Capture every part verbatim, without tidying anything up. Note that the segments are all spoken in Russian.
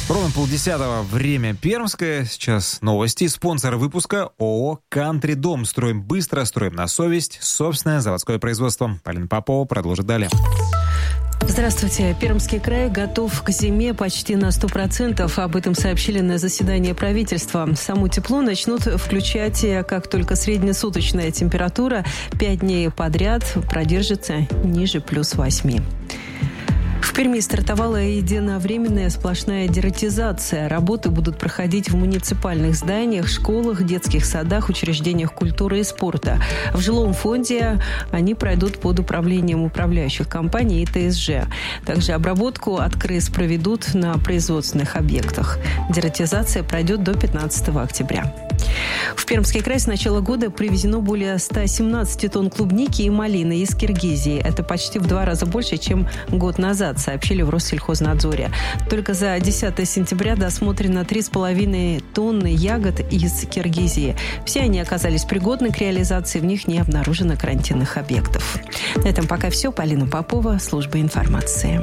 Ровно полдесятого, время пермское. Сейчас новости. Спонсор выпуска ООО «Кантри Дом». Строим быстро, строим на совесть. Собственное заводское производство. Полина Попова продолжит далее. Здравствуйте. Пермский край готов к зиме почти на сто процентов. Об этом сообщили на заседании правительства. Само тепло начнут включать, как только среднесуточная температура пять дней подряд продержится ниже плюс восьми. В Перми стартовала единовременная сплошная дератизация. Работы будут проходить в муниципальных зданиях, школах, детских садах, учреждениях культуры и спорта. В жилом фонде они пройдут под управлением управляющих компаний и ТСЖ. Также обработку от крыс проведут на производственных объектах. Дератизация пройдет до пятнадцатого октября. В Пермский край с начала года привезено более ста семнадцати тонн клубники и малины из Киргизии. Это почти в два раза больше, чем год назад, сообщили в Россельхознадзоре. Только за десятое сентября досмотрено три с половиной тонны ягод из Киргизии. Все они оказались пригодны к реализации, в них не обнаружено карантинных объектов. На этом пока все. Полина Попова, служба информации.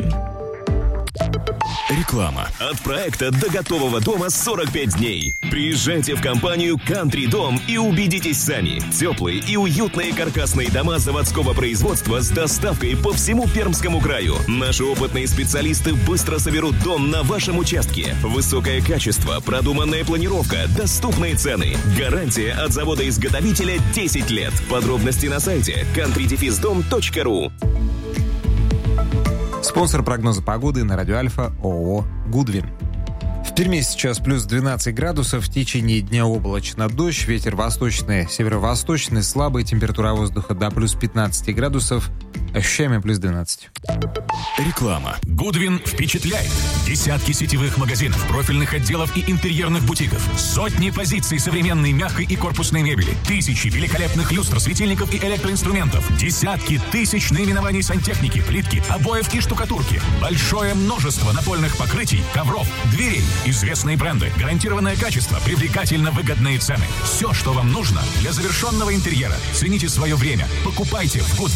Реклама. От проекта до готового дома сорок пять дней. Приезжайте в компанию «Кантри Дом» и убедитесь сами. Теплые и уютные каркасные дома заводского производства с доставкой по всему Пермскому краю. Наши опытные специалисты быстро соберут дом на вашем участке. Высокое качество, продуманная планировка, доступные цены. Гарантия от завода-изготовителя десять лет. Подробности на сайте кантри дефис дом точка ру. Спонсор прогноза погоды на радио Альфа ООО «Гудвин». В Перми сейчас плюс двенадцать градусов, в течение дня облачно, дождь, ветер восточный, северо-восточный, слабая, температура воздуха до плюс пятнадцать градусов, ощущаемая плюс двенадцать. Реклама. Гудвин впечатляет. Десятки сетевых магазинов, профильных отделов и интерьерных бутиков. Сотни позиций современной мягкой и корпусной мебели. Тысячи великолепных люстр, светильников и электроинструментов. Десятки тысяч наименований сантехники, плитки, обоев и штукатурки. Большое множество напольных покрытий, ковров, дверей. Известные бренды, гарантированное качество, привлекательно выгодные цены. Все, что вам нужно для завершенного интерьера. Цените свое время. Покупайте в Гудвин.